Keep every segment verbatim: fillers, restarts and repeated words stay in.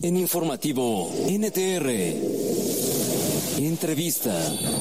En Informativo N T R, entrevista.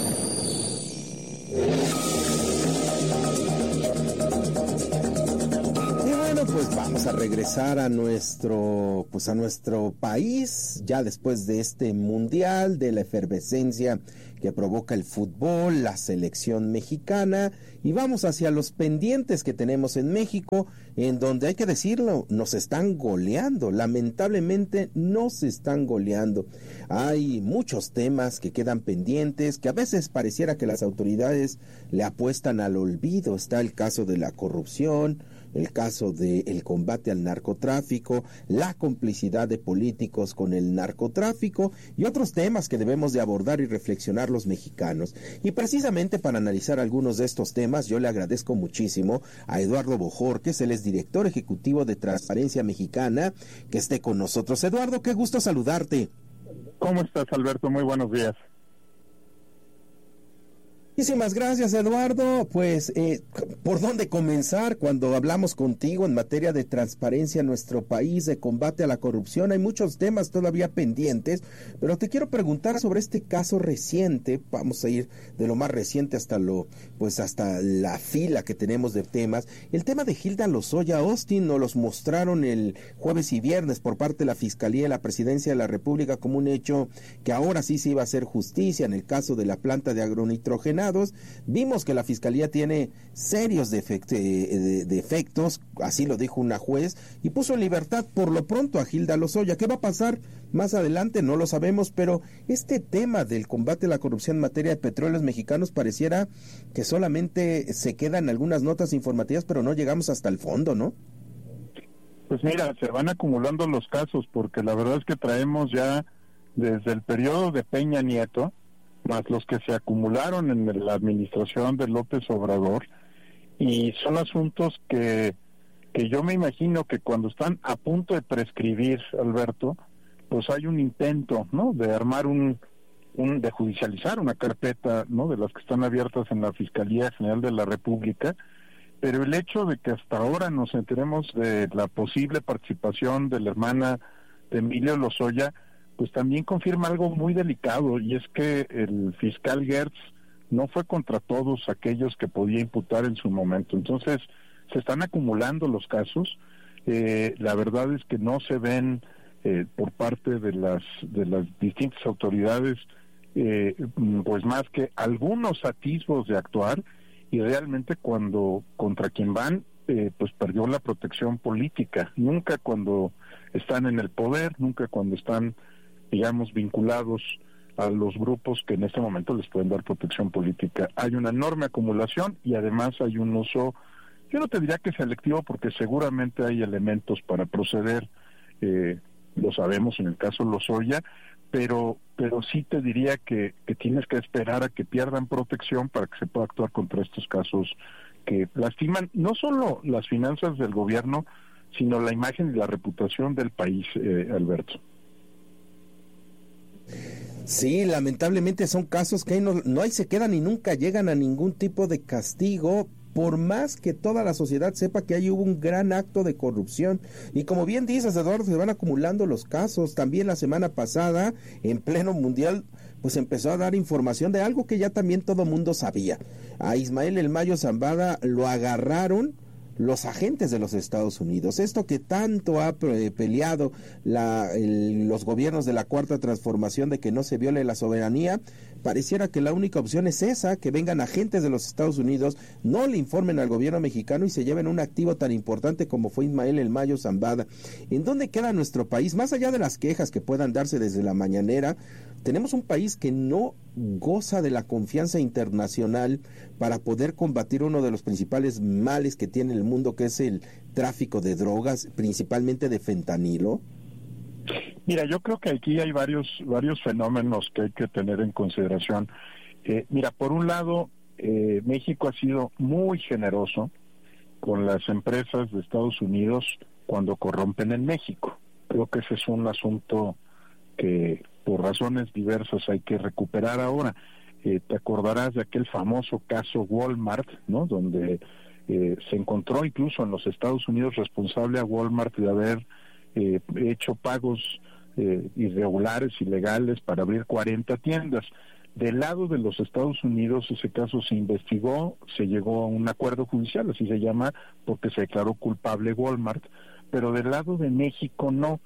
Pues vamos a regresar a nuestro, pues a nuestro país, ya después de este mundial, de la efervescencia que provoca el fútbol, la selección mexicana, y vamos hacia los pendientes que tenemos en México, en donde hay que decirlo, nos están goleando, lamentablemente nos están goleando. Hay muchos temas que quedan pendientes, que a veces pareciera que las autoridades le apuestan al olvido. Está el caso de la corrupción, el caso del combate al narcotráfico, la complicidad de políticos con el narcotráfico y otros temas que debemos de abordar y reflexionar los mexicanos. Y precisamente para analizar algunos de estos temas, yo le agradezco muchísimo a Eduardo Bojorquez, él es director ejecutivo de Transparencia Mexicana, que esté con nosotros. Eduardo, qué gusto saludarte. ¿Cómo estás, Alberto? Muy buenos días. Muchísimas gracias, Eduardo. Pues, eh, ¿por dónde comenzar cuando hablamos contigo en materia de transparencia en nuestro país, de combate a la corrupción? Hay muchos temas todavía pendientes, pero te quiero preguntar sobre este caso reciente. Vamos a ir de lo más reciente hasta lo, pues hasta la fila que tenemos de temas. El tema de Hilda Lozoya Austin nos los mostraron el jueves y viernes por parte de la Fiscalía y la Presidencia de la República como un hecho que ahora sí se iba a hacer justicia en el caso de la planta de agronitrógeno. Vimos que la Fiscalía tiene serios defect- de, de efectos, así lo dijo una juez, y puso en libertad por lo pronto a Hilda Lozoya. ¿Qué va a pasar más adelante? No lo sabemos, pero este tema del combate a la corrupción en materia de petróleos mexicanos pareciera que solamente se quedan algunas notas informativas, pero no llegamos hasta el fondo, ¿no? Pues mira, se van acumulando los casos, porque la verdad es que traemos ya desde el periodo de Peña Nieto, más los que se acumularon en la administración de López Obrador, y son asuntos que que yo me imagino que cuando están a punto de prescribir, Alberto, pues hay un intento, ¿no?, de armar un, un de judicializar una carpeta, ¿no?, de las que están abiertas en la Fiscalía General de la República, pero el hecho de que hasta ahora nos enteremos de la posible participación de la hermana de Emilio Lozoya, pues también confirma algo muy delicado, y es que el fiscal Gertz no fue contra todos aquellos que podía imputar en su momento. Entonces, se están acumulando los casos. Eh, la verdad es que no se ven eh, por parte de las de las distintas autoridades eh, pues más que algunos atisbos de actuar, y realmente cuando contra quien van eh, pues perdió la protección política. Nunca cuando están en el poder, nunca cuando están, digamos, vinculados a los grupos que en este momento les pueden dar protección política. Hay una enorme acumulación y además hay un uso, yo no te diría que selectivo, porque seguramente hay elementos para proceder, eh, lo sabemos en el caso Lozoya, pero pero sí te diría que, que tienes que esperar a que pierdan protección para que se pueda actuar contra estos casos que lastiman no solo las finanzas del gobierno, sino la imagen y la reputación del país, eh, Alberto. Sí, lamentablemente son casos que no, no hay se quedan y nunca llegan a ningún tipo de castigo, por más que toda la sociedad sepa que ahí hubo un gran acto de corrupción. Y como bien dices, Eduardo, se van acumulando los casos. También la semana pasada, en pleno mundial, pues empezó a dar información de algo que ya también todo mundo sabía. A Ismael El Mayo Zambada lo agarraron los agentes de los Estados Unidos. Esto que tanto ha peleado la, el, los gobiernos de la Cuarta Transformación, de que no se viole la soberanía, pareciera que la única opción es esa, que vengan agentes de los Estados Unidos, no le informen al gobierno mexicano y se lleven un activo tan importante como fue Ismael El Mayo Zambada. ¿En dónde queda nuestro país? Más allá de las quejas que puedan darse desde la mañanera, tenemos un país que no goza de la confianza internacional para poder combatir uno de los principales males que tiene el mundo, que es el tráfico de drogas, principalmente de fentanilo. Mira, yo creo que aquí hay varios varios fenómenos que hay que tener en consideración. Eh, mira, por un lado, eh, México ha sido muy generoso con las empresas de Estados Unidos cuando corrompen en México. Creo que ese es un asunto que por razones diversas hay que recuperar ahora. Eh, te acordarás de aquel famoso caso Walmart, ¿no?, donde eh, se encontró incluso en los Estados Unidos responsable a Walmart de haber eh, hecho pagos eh, irregulares, ilegales, para abrir cuarenta tiendas. Del lado de los Estados Unidos ese caso se investigó, se llegó a un acuerdo judicial, así se llama, porque se declaró culpable Walmart, pero del lado de México no.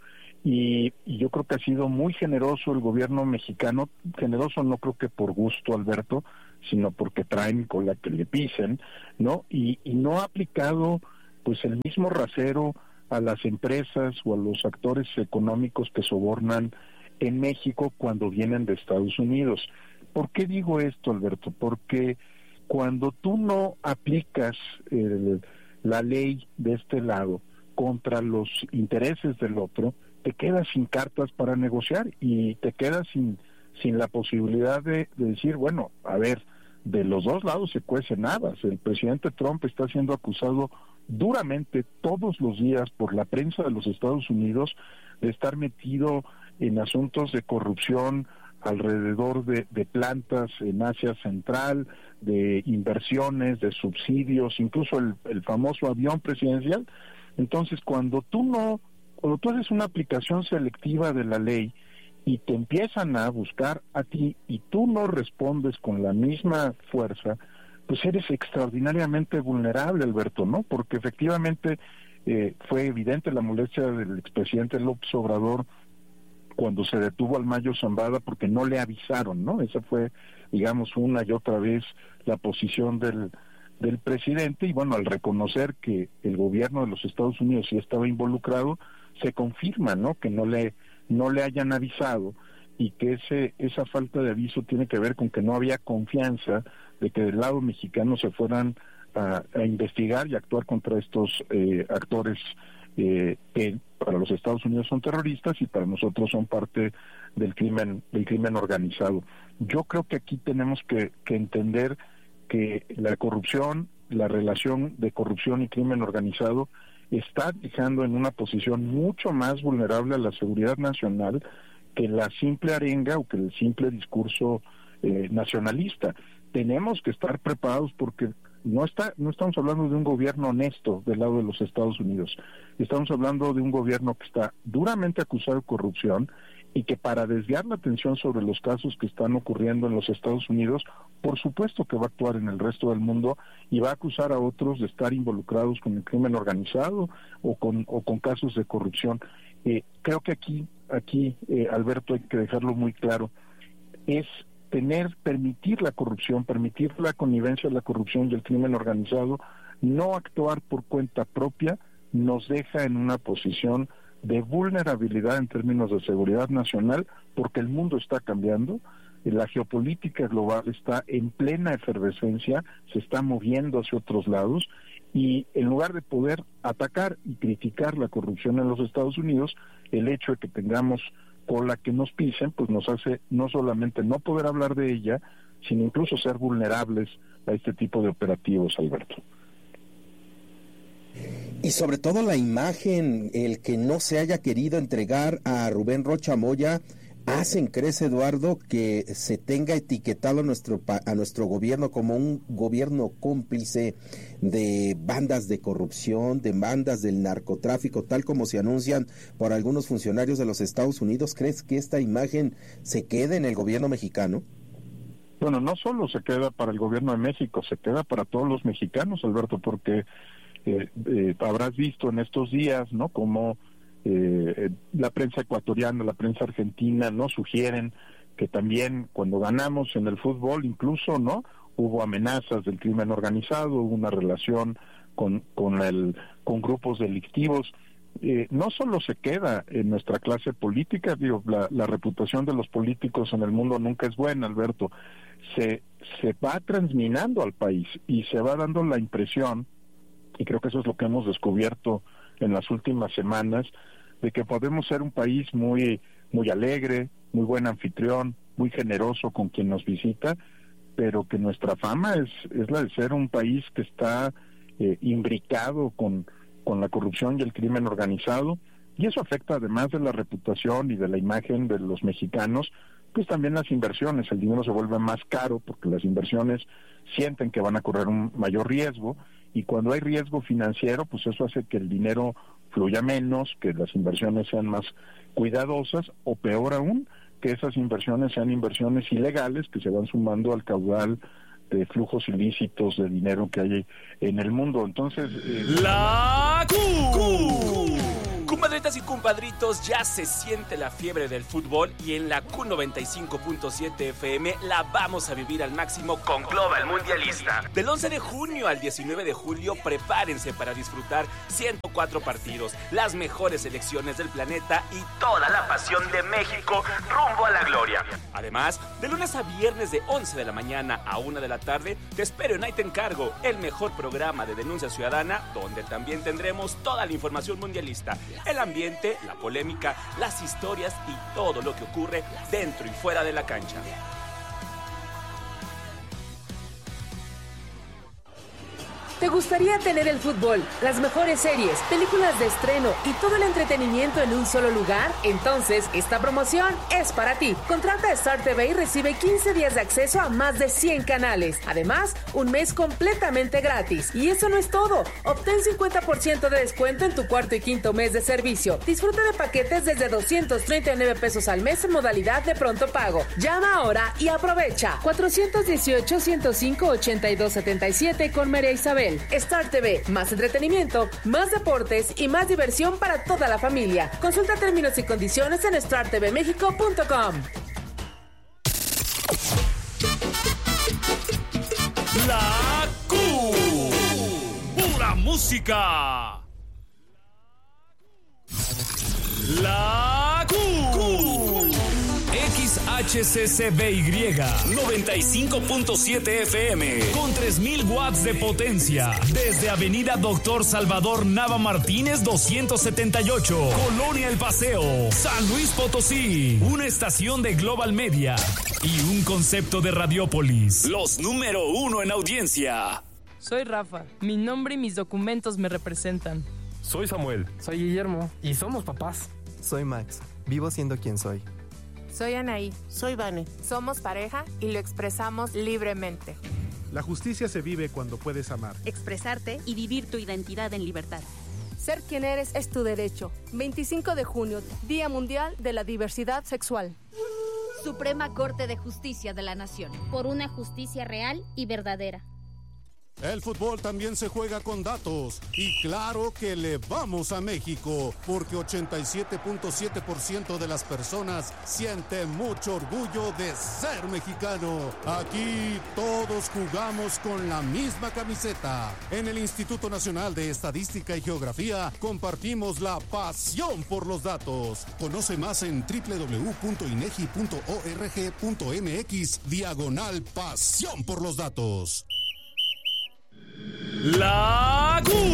Y, y yo creo que ha sido muy generoso el gobierno mexicano, generoso no creo que por gusto, Alberto, sino porque traen con la que le pisen, ¿no? Y, y no ha aplicado pues el mismo rasero a las empresas o a los actores económicos que sobornan en México cuando vienen de Estados Unidos. ¿Por qué digo esto, Alberto? Porque cuando tú no aplicas el, la ley de este lado contra los intereses del otro, te quedas sin cartas para negociar y te quedas sin, sin la posibilidad de, de decir, bueno, a ver, de los dos lados se cuecen habas. El presidente Trump está siendo acusado duramente todos los días por la prensa de los Estados Unidos de estar metido en asuntos de corrupción alrededor de, de plantas en Asia Central, de inversiones, de subsidios, incluso el, el famoso avión presidencial. Entonces, cuando tú no, cuando tú haces una aplicación selectiva de la ley y te empiezan a buscar a ti y tú no respondes con la misma fuerza, pues eres extraordinariamente vulnerable, Alberto, ¿no? Porque efectivamente eh, fue evidente la molestia del expresidente López Obrador cuando se detuvo al Mayo Zambada porque no le avisaron, ¿no? Esa fue, digamos, una y otra vez la posición del, del presidente, y bueno, al reconocer que el gobierno de los Estados Unidos sí estaba involucrado, se confirma, ¿no?, que no le, no le hayan avisado, y que ese, esa falta de aviso tiene que ver con que no había confianza de que del lado mexicano se fueran a, a investigar y actuar contra estos eh, actores eh, que para los Estados Unidos son terroristas y para nosotros son parte del crimen del crimen organizado. Yo creo que aquí tenemos que, que entender que la corrupción, la relación de corrupción y crimen organizado está dejando en una posición mucho más vulnerable a la seguridad nacional que la simple arenga o que el simple discurso eh, nacionalista. Tenemos que estar preparados porque no está no estamos hablando de un gobierno honesto del lado de los Estados Unidos. Estamos hablando de un gobierno que está duramente acusado de corrupción y que para desviar la atención sobre los casos que están ocurriendo en los Estados Unidos, por supuesto que va a actuar en el resto del mundo y va a acusar a otros de estar involucrados con el crimen organizado o con o con casos de corrupción. Eh, creo que aquí aquí eh, Alberto, hay que dejarlo muy claro, es tener, permitir la corrupción, permitir la connivencia de la corrupción y el crimen organizado, no actuar por cuenta propia, nos deja en una posición de vulnerabilidad en términos de seguridad nacional, porque el mundo está cambiando, la geopolítica global está en plena efervescencia, se está moviendo hacia otros lados, y en lugar de poder atacar y criticar la corrupción en los Estados Unidos, el hecho de que tengamos cola que nos pisen, pues nos hace no solamente no poder hablar de ella, sino incluso ser vulnerables a este tipo de operativos, Alberto. Y sobre todo la imagen, el que no se haya querido entregar a Rubén Rocha Moya, hacen, ¿crees, Eduardo, que se tenga etiquetado a nuestro, a nuestro gobierno como un gobierno cómplice de bandas de corrupción, de bandas del narcotráfico, tal como se anuncian por algunos funcionarios de los Estados Unidos? ¿Crees que esta imagen se quede en el gobierno mexicano? Bueno, no solo se queda para el gobierno de México, se queda para todos los mexicanos, Alberto, porque eh, eh, habrás visto en estos días, ¿no?, como Eh, la prensa ecuatoriana, la prensa argentina, no sugieren que también cuando ganamos en el fútbol, incluso, ¿no?, hubo amenazas del crimen organizado, hubo una relación con con el con grupos delictivos. Eh, no solo se queda en nuestra clase política, digo, la, la reputación de los políticos en el mundo nunca es buena, Alberto, se se va transminando al país y se va dando la impresión, y creo que eso es lo que hemos descubierto en las últimas semanas, de que podemos ser un país muy muy alegre, muy buen anfitrión, muy generoso con quien nos visita, pero que nuestra fama es es la de ser un país que está eh, imbricado con con la corrupción y el crimen organizado, y eso afecta, además de la reputación y de la imagen de los mexicanos, pues también las inversiones. El dinero se vuelve más caro porque las inversiones sienten que van a correr un mayor riesgo, y cuando hay riesgo financiero, pues eso hace que el dinero fluya menos, que las inversiones sean más cuidadosas, o peor aún, que esas inversiones sean inversiones ilegales que se van sumando al caudal de flujos ilícitos de dinero que hay en el mundo. Entonces... Eh, ¡La Q! Compadritas y compadritos, ya se siente la fiebre del fútbol y en la Q noventa y cinco punto siete F M la vamos a vivir al máximo con Global Mundialista. Del once de junio al diecinueve de julio, prepárense para disfrutar ciento cuatro partidos, las mejores selecciones del planeta y toda la pasión de México rumbo a la gloria. Además, de lunes a viernes de once de la mañana a una de la tarde, te espero en Ahí Te Encargo, el mejor programa de denuncia ciudadana, donde también tendremos toda la información mundialista, el ambiente, la polémica, las historias y todo lo que ocurre dentro y fuera de la cancha. ¿Te gustaría tener el fútbol, las mejores series, películas de estreno y todo el entretenimiento en un solo lugar? Entonces, esta promoción es para ti. Contrata Star T V y recibe quince días de acceso a más de cien canales. Además, un mes completamente gratis. Y eso no es todo. Obtén cincuenta por ciento de descuento en tu cuarto y quinto mes de servicio. Disfruta de paquetes desde doscientos treinta y nueve pesos al mes en modalidad de pronto pago. Llama ahora y aprovecha. cuatro uno ocho, ciento cinco, ochenta y dos setenta y siete con María Isabel. Star T V, más entretenimiento, más deportes y más diversión para toda la familia. Consulta términos y condiciones en star t v mexico punto com. La Q. Pura música. La Q. X H C C B Y noventa y cinco punto siete F M con tres mil watts de potencia desde Avenida Doctor Salvador Nava Martínez doscientos setenta y ocho, Colonia El Paseo, San Luis Potosí. Una estación de Global Media y un concepto de Radiópolis. Los número uno en audiencia. Soy Rafa. Mi nombre y mis documentos me representan. Soy Samuel. Soy Guillermo. Y somos papás. Soy Max. Vivo siendo quien soy. Soy Anaí. Soy Vane. Somos pareja y lo expresamos libremente. La justicia se vive cuando puedes amar, expresarte y vivir tu identidad en libertad. Ser quien eres es tu derecho. veinticinco de junio, Día Mundial de la Diversidad Sexual. Suprema Corte de Justicia de la Nación. Por una justicia real y verdadera. El fútbol también se juega con datos y claro que le vamos a México porque ochenta y siete punto siete por ciento de las personas siente mucho orgullo de ser mexicano. Aquí todos jugamos con la misma camiseta. En el Instituto Nacional de Estadística y Geografía compartimos la pasión por los datos. Conoce más en doble u doble u doble u punto inegi punto org punto mx diagonal pasión por los datos. La Q.